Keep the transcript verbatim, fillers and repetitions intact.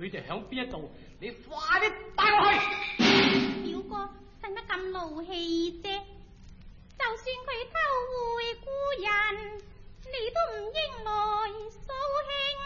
佢哋響邊一度，你快啲帶我去。 表哥，使乜咁怒氣啫？就算佢偷回故人，你都唔應來掃興。